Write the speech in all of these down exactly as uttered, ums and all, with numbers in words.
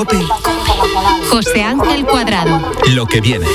COPE. José Ángel Cuadrado. Lo que viene.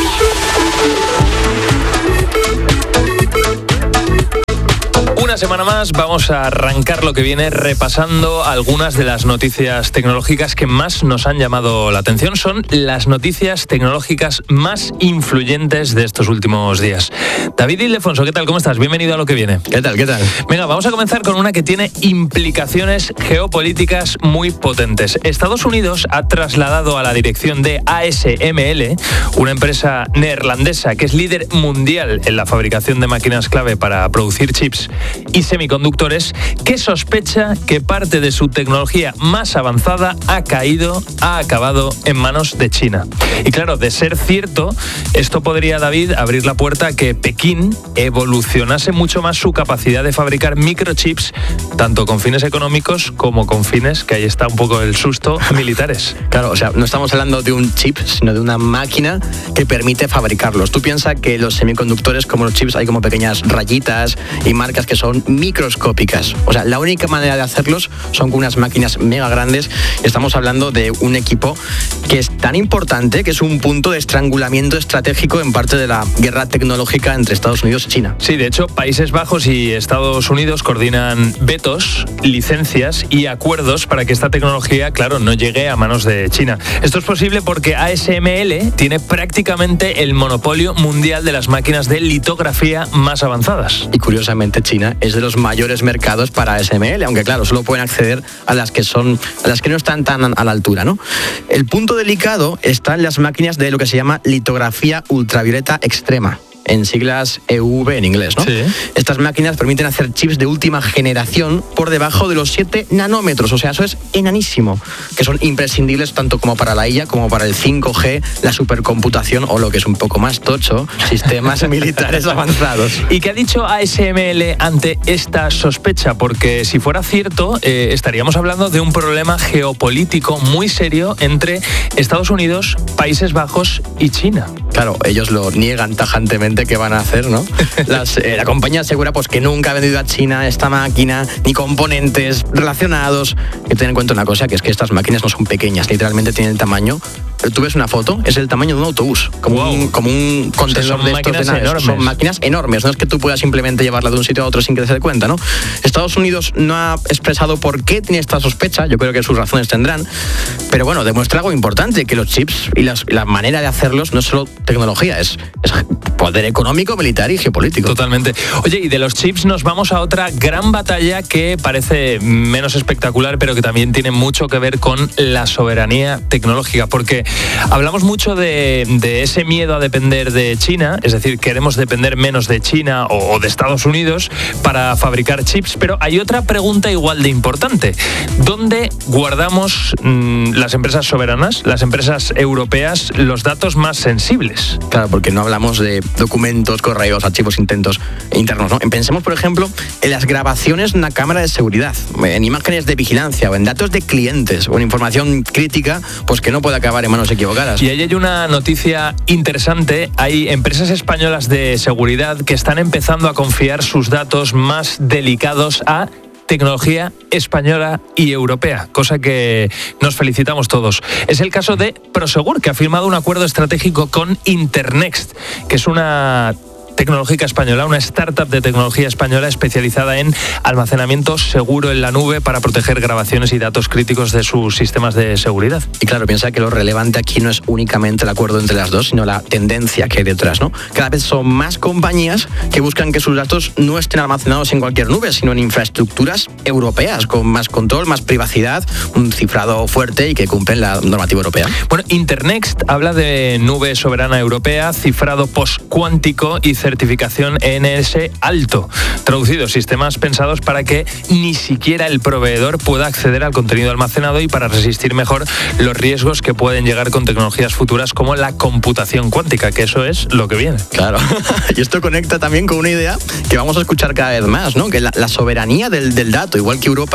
Una semana más vamos a arrancar lo que viene repasando algunas de las noticias tecnológicas que más nos han llamado la atención. Son las noticias tecnológicas más influyentes de estos últimos días. David Ildefonso, ¿qué tal? ¿Cómo estás? Bienvenido a lo que viene. ¿Qué tal? ¿Qué tal? Venga, vamos a comenzar con una que tiene implicaciones geopolíticas muy potentes. Estados Unidos ha trasladado a la dirección de A S M L, una empresa neerlandesa que es líder mundial en la fabricación de máquinas clave para producir chips y semiconductores, que sospecha que parte de su tecnología más avanzada ha caído, ha acabado en manos de China. Y claro, de ser cierto, esto podría, David, abrir la puerta a que Pekín evolucionase mucho más su capacidad de fabricar microchips, tanto con fines económicos como con fines, que ahí está un poco el susto, militares. Claro, o sea, no estamos hablando de un chip, sino de una máquina que permite fabricarlos. Tú piensas que los semiconductores, como los chips, hay como pequeñas rayitas y marcas que son microscópicas. O sea, la única manera de hacerlos son con unas máquinas mega grandes. Estamos hablando de un equipo que es tan importante que es un punto de estrangulamiento estratégico en parte de la guerra tecnológica entre Estados Unidos y China. Sí, de hecho, Países Bajos y Estados Unidos coordinan vetos, licencias y acuerdos para que esta tecnología, claro, no llegue a manos de China. Esto es posible porque A S M L tiene prácticamente el monopolio mundial de las máquinas de litografía más avanzadas. Y curiosamente, China es de los mayores mercados para A S M L, aunque claro, solo pueden acceder a las que son, a las que no están tan a la altura, ¿no? El punto delicado está en las máquinas de lo que se llama litografía ultravioleta extrema, en siglas E U V en inglés, ¿no? Sí. Estas máquinas permiten hacer chips de última generación por debajo de los siete nanómetros, o sea, eso es enanísimo, que son imprescindibles tanto como para la I A como para el cinco G, la supercomputación o lo que es un poco más tocho, sistemas militares avanzados. ¿Y qué ha dicho A S M L ante esta sospecha? Porque si fuera cierto, eh, estaríamos hablando de un problema geopolítico muy serio entre Estados Unidos, Países Bajos y China. Claro, ellos lo niegan tajantemente que van a hacer, ¿no? Las, eh, la compañía asegura pues, que nunca ha vendido a China esta máquina, ni componentes relacionados. Hay que tener en cuenta una cosa, que es que estas máquinas no son pequeñas, literalmente tienen el tamaño. Tú ves una foto, es el tamaño de un autobús, como, wow. un, como un contenedor, o sea, de estos de naves. Enormes. Son máquinas enormes, no es que tú puedas simplemente llevarla de un sitio a otro sin que te des cuenta, ¿no? Estados Unidos no ha expresado por qué tiene esta sospecha, yo creo que sus razones tendrán, pero bueno, demuestra algo importante, que los chips y las, la manera de hacerlos no es solo tecnología, es, es poder económico, militar y geopolítico. Totalmente. Oye, y de los chips nos vamos a otra gran batalla que parece menos espectacular, pero que también tiene mucho que ver con la soberanía tecnológica, porque hablamos mucho de, de ese miedo a depender de China, es decir, queremos depender menos de China o, o de Estados Unidos para fabricar chips, pero hay otra pregunta igual de importante. ¿Dónde guardamos mmm, las empresas soberanas, las empresas europeas, los datos más sensibles? Claro, porque no hablamos de documentos, correos, archivos intentos, internos, ¿no? Pensemos, por ejemplo, en las grabaciones de una cámara de seguridad, en imágenes de vigilancia o en datos de clientes o en información crítica, pues que no puede acabar en manos equivocadas. Y ahí hay una noticia interesante. Hay empresas españolas de seguridad que están empezando a confiar sus datos más delicados a tecnología española y europea, cosa que nos felicitamos todos. Es el caso de Prosegur, que ha firmado un acuerdo estratégico con Internext, que es una tecnológica española, una startup de tecnología española especializada en almacenamiento seguro en la nube para proteger grabaciones y datos críticos de sus sistemas de seguridad. Y claro, piensa que lo relevante aquí no es únicamente el acuerdo entre las dos, sino la tendencia que hay detrás, ¿no? Cada vez son más compañías que buscan que sus datos no estén almacenados en cualquier nube, sino en infraestructuras europeas, con más control, más privacidad, un cifrado fuerte y que cumplen la normativa europea. Bueno, Internext habla de nube soberana europea, cifrado postcuántico y certificación E N S alto. Traducido, sistemas pensados para que ni siquiera el proveedor pueda acceder al contenido almacenado y para resistir mejor los riesgos que pueden llegar con tecnologías futuras como la computación cuántica, que eso es lo que viene. Claro. Y esto conecta también con una idea que vamos a escuchar cada vez más, ¿no? Que la, la soberanía del, del dato, igual que Europa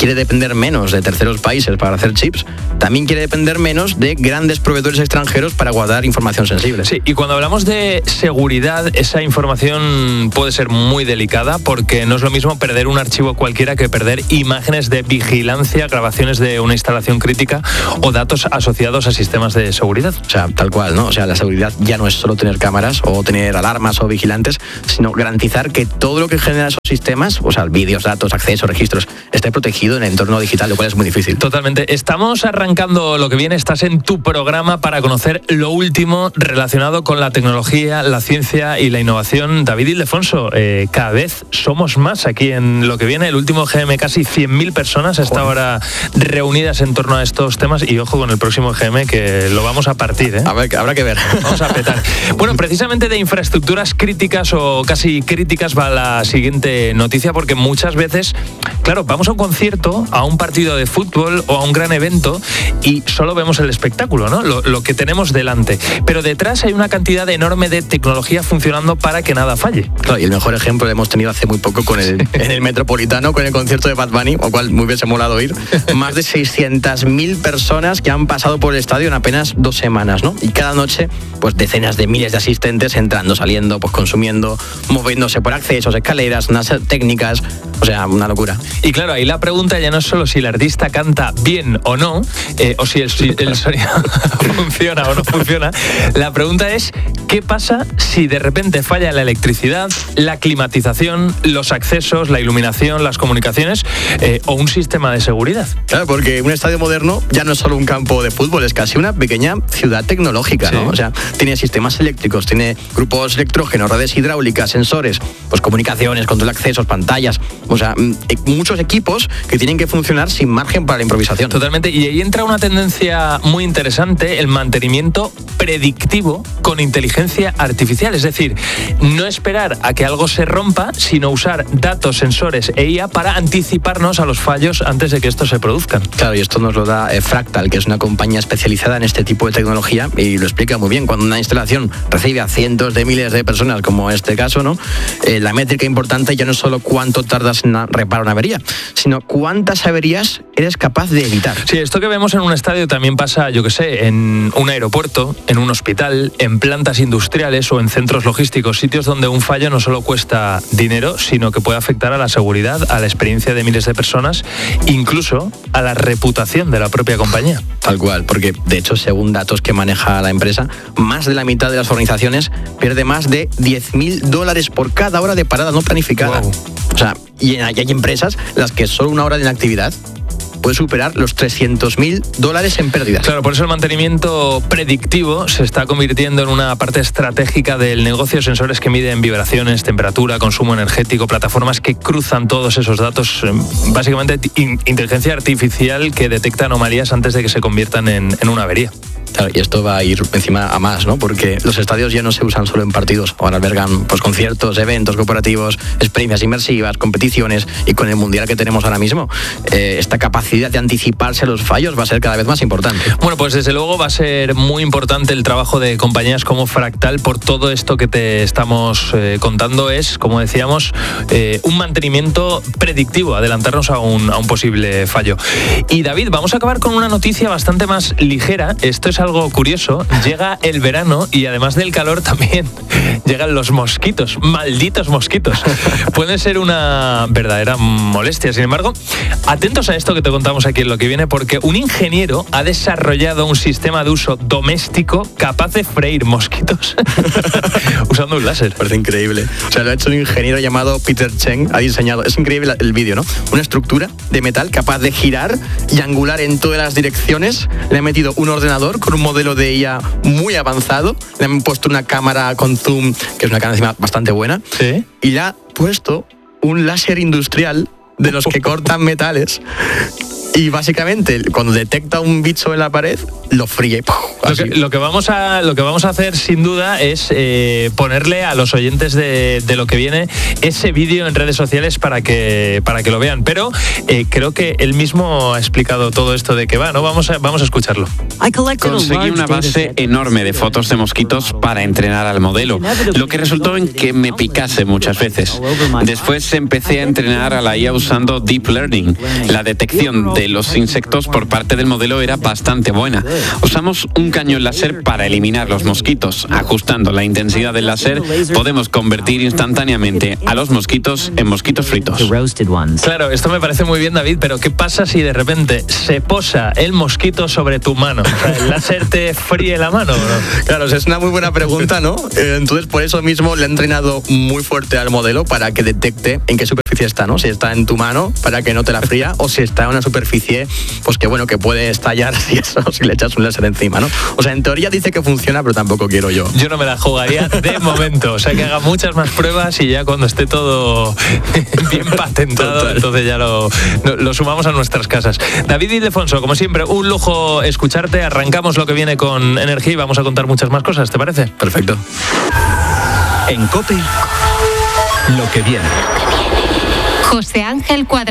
quiere depender menos de terceros países para hacer chips, también quiere depender menos de grandes proveedores extranjeros para guardar información sensible. Sí, y cuando hablamos de seguridad, esa información puede ser muy delicada porque no es lo mismo perder un archivo cualquiera que perder imágenes de vigilancia, grabaciones de una instalación crítica o datos asociados a sistemas de seguridad. O sea, tal cual, ¿no? O sea, la seguridad ya no es solo tener cámaras o tener alarmas o vigilantes, sino garantizar que todo lo que genera esos sistemas, o sea, vídeos, datos, accesos, registros, esté protegido en el entorno digital, lo cual es muy difícil. Totalmente. Estamos arrancando lo que viene, estás en tu programa para conocer lo último relacionado con la tecnología, la ciencia y la innovación. David Ildefonso, eh, cada vez somos más aquí en lo que viene. El último G M, casi cien mil personas hasta ahora reunidas en torno a estos temas y ojo con el próximo G M que lo vamos a partir, ¿eh? A ver, habrá que ver. Vamos a petar. Bueno, precisamente de infraestructuras críticas o casi críticas va la siguiente noticia porque muchas veces, claro, vamos a un concierto, a un partido de fútbol o a un gran evento y solo vemos el espectáculo, ¿no? Lo, lo que tenemos delante. Pero detrás hay una cantidad enorme de tecnología funcionando para que nada falle. Claro, y el mejor ejemplo lo hemos tenido hace muy poco con el, en el Metropolitano, con el concierto de Bad Bunny, o cual me hubiese molado ir. Más de seiscientas mil personas que han pasado por el estadio en apenas dos semanas, ¿no? Y cada noche, pues decenas de miles de asistentes entrando, saliendo, pues consumiendo, moviéndose por accesos, escaleras, unas técnicas, o sea, una locura. Y claro, ahí la pregunta ya no es solo si el artista canta bien o no, eh, o si el, el sonido funciona o no funciona. La pregunta es, ¿qué pasa si de repente falla la electricidad, la climatización, los accesos, la iluminación, las comunicaciones eh, o un sistema de seguridad? Claro, porque un estadio moderno ya no es solo un campo de fútbol, es casi una pequeña ciudad tecnológica, ¿no? Sí. O sea, tiene sistemas eléctricos, tiene grupos electrógenos, redes hidráulicas, sensores, pues comunicaciones, control de accesos, pantallas, o sea, muchos equipos que tienen que funcionar sin margen para la improvisación. Totalmente, y ahí entra una tendencia muy interesante, el mantenimiento predictivo con inteligencia artificial, es decir, no esperar a que algo se rompa, sino usar datos, sensores e I A para anticiparnos a los fallos antes de que estos se produzcan. Claro, y esto nos lo da eh, Fractal, que es una compañía especializada en este tipo de tecnología y lo explica muy bien. Cuando una instalación recibe a cientos de miles de personas, como en este caso, ¿no? Eh, la métrica importante ya no es solo cuánto tardas en reparar una avería, sino cuántas averías eres capaz de evitar. Sí, esto que vemos en un estadio también pasa, yo que sé, en un aeropuerto, en un hospital, en plantas industriales o en centros logísticos, sitios donde un fallo no solo cuesta dinero, sino que puede afectar a la seguridad, a la experiencia de miles de personas, incluso a la reputación de la propia compañía. Tal cual, porque de hecho, según datos que maneja la empresa, más de la mitad de las organizaciones pierde más de diez mil dólares por cada hora de parada no planificada. Wow. O sea, y hay empresas las que solo una hora de inactividad puede superar los trescientos mil dólares en pérdidas. Claro, por eso el mantenimiento predictivo se está convirtiendo en una parte estratégica del negocio. Sensores que miden vibraciones, temperatura, consumo energético, plataformas que cruzan todos esos datos, básicamente inteligencia artificial que detecta anomalías antes de que se conviertan en, en una avería. Claro, y esto va a ir encima a más, ¿no? Porque los estadios ya no se usan solo en partidos, ahora albergan pues, conciertos, eventos corporativos, experiencias inmersivas, competiciones, y con el mundial que tenemos ahora mismo, eh, esta capacidad de anticiparse a los fallos va a ser cada vez más importante. Bueno, pues desde luego va a ser muy importante el trabajo de compañías como Fractal por todo esto que te estamos eh, contando. Es, como decíamos, eh, un mantenimiento predictivo, adelantarnos a un, a un posible fallo. Y David, vamos a acabar con una noticia bastante más ligera. Esto es algo curioso, llega el verano y además del calor también llegan los mosquitos, malditos mosquitos. Puede ser una verdadera molestia. Sin embargo, atentos a esto que te contamos aquí en lo que viene, porque un ingeniero ha desarrollado un sistema de uso doméstico capaz de freír mosquitos usando un láser. Parece increíble. O sea, lo ha hecho un ingeniero llamado Peter Cheng, ha diseñado, es increíble el vídeo, ¿no? Una estructura de metal capaz de girar y angular en todas las direcciones. Le ha metido un ordenador con un modelo de I A muy avanzado, le han puesto una cámara con zoom, que es una cámara encima bastante buena, ¿sí? Y le ha puesto un láser industrial de los que cortan metales. Y básicamente, cuando detecta un bicho en la pared, lo fríe. Lo que, lo que vamos a lo que vamos a hacer sin duda es eh, ponerle a los oyentes de, de lo que viene ese vídeo en redes sociales para que para que lo vean. Pero eh, creo que él mismo ha explicado todo esto de qué va, ¿no? Vamos a vamos a escucharlo. Conseguí una base enorme de fotos de mosquitos para entrenar al modelo, lo que resultó en que me picase muchas veces. Después empecé a entrenar a la I A usando usando Deep Learning. La detección de los insectos por parte del modelo era bastante buena. Usamos un cañón láser para eliminar los mosquitos. Ajustando la intensidad del láser, podemos convertir instantáneamente a los mosquitos en mosquitos fritos. Claro, esto me parece muy bien, David, pero ¿qué pasa si de repente se posa el mosquito sobre tu mano? O sea, ¿el láser te fríe la mano, ¿no? Claro, es una muy buena pregunta, ¿no? Eh, entonces, por eso mismo le he entrenado muy fuerte al modelo para que detecte en qué superficie está, ¿no? Si está en tu mano, para que no te la fría, o si está en una superficie, pues que bueno, que puede estallar si, eso, si le echas un láser encima, ¿no? O sea, en teoría dice que funciona, pero tampoco quiero yo. Yo no me la jugaría de momento. O sea, que haga muchas más pruebas y ya cuando esté todo bien patentado, total, entonces ya lo, lo sumamos a nuestras casas. David Ildefonso, como siempre, un lujo escucharte. Arrancamos lo que viene con energía y vamos a contar muchas más cosas, ¿te parece? Perfecto. En COPE, lo que viene. José Ángel Cuadrado.